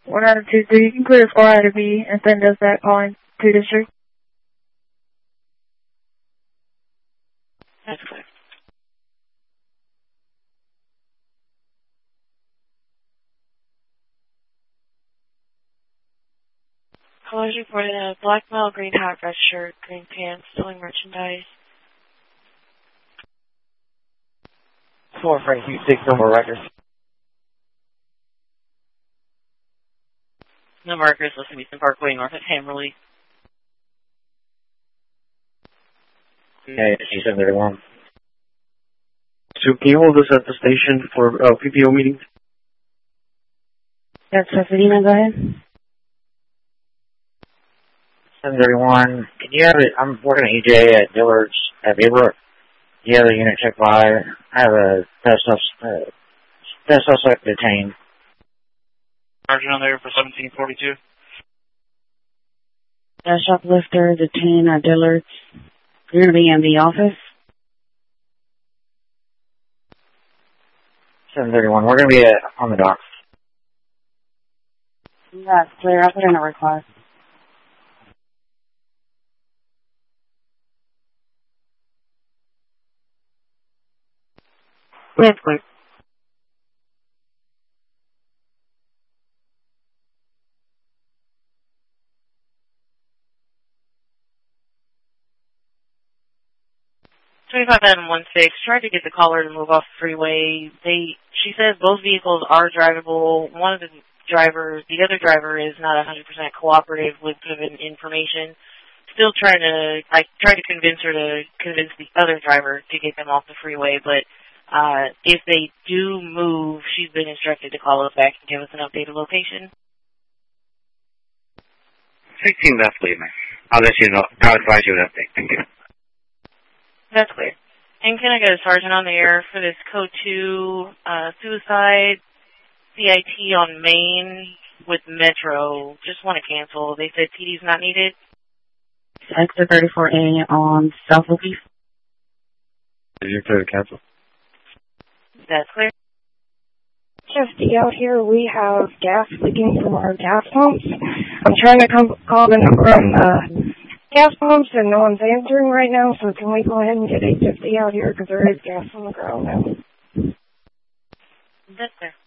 1 out of 2, 3. You can clear 4 out of B, and then does that calling 2 district. That's clear. Callers reported a black male, green hat, red shirt, green pants, selling merchandise. 4 Frank 6, no more records. No markers, listed Eastern Parkway, north of Hammerly. Okay, C731. So can you hold us at the station for PPO meetings? That's Pasadena, go ahead. 731. Can you have it? I'm working at EJ at Dillard's at Baybrook. Do you have a unit check by? I have a suspect detained. Sergeant on there for 1742. Shoplifter detained at Dillard's. You're going to be in the office? 731. We're going to be on the docks. That's clear. I'll put in a request. That's clear. Tried to get the caller to move off the freeway. She says both vehicles are drivable. One of the other driver is not 100% cooperative with given information. Still I tried to convince her to convince the other driver to get them off the freeway, but if they do move, she's been instructed to call us back and give us an updated location. 16, that's leaving. I'll let you know. I'll advise you an update. Thank you. That's clear. And can I get a sergeant on the air for this code 2 suicide CIT on Main with Metro? Just want to cancel. They said PD's not needed. Exit 34A on South O'Keefe. Is you clear to cancel? That's clear. Just out here, we have gas leaking from our gas pumps. I'm trying to call the number on gas pumps, and no one's answering right now, so can we go ahead and get 850 out here, because there is gas on the ground now. That's clear.